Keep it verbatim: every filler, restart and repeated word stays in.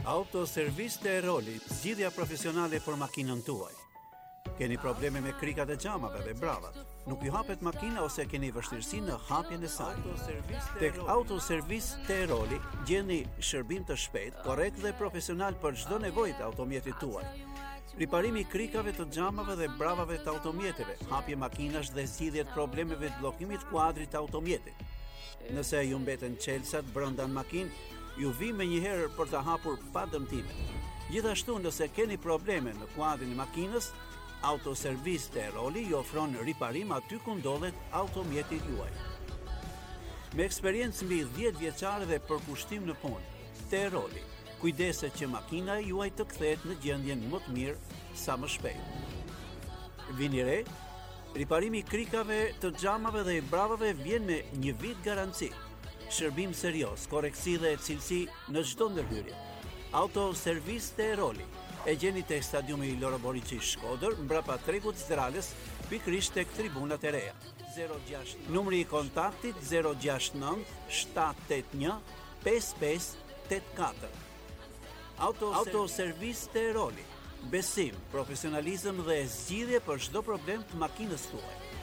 Autoservis të Eroli, zgjidhja profesionale për makinën tuaj. Keni probleme me krikat e xhamave dhe bravat? Nuk ju hapet makina ose keni vështirësi në hapjen e saj? Tek Autoservis të Eroli gjeni shërbim të shpejtë, korrekt dhe profesional për çdo nevojë të automjetit tuaj. Riparimi i krikave të xhamave dhe bravave të automjeteve, hapje makinash dhe zgjidhje të problemeve të bllokimit të kuadrit të automjetit. Nëse ju mbeten çelësat brenda në makinë, ju vi me njëherë për të hapur pa dëmtime. Gjithashtu, nëse keni probleme në kuadrin e makinës, Autoservis të Eroli ju ofron riparim aty ku ndodhet automjeti juaj. Me eksperiencë mbi dhjetë vjeçare dhe përkushtim në punë, të Eroli kujdeset që makina juaj të kthehet në gjendjen më të mirë sa më shpejt. Vini re, riparimi i krikave të xhamave dhe i bravave vjen me një vit garanci. Shërbim serioz, korrektësi dhe cilësi në çdo ndërhyrje. Autoservis të Eroli e gjeni tek stadiumi Loro Boriçi Shkodër, mbrapa tregut Zdralës, pikërisht tek tribunat e reja. Numri i kontaktit zero gjasht nënt shtat tet një pesë pesë tet katër. Autoservis të Eroli. Besim, profesionalizëm dhe zgjidhje për çdo problem të makinës tuaj.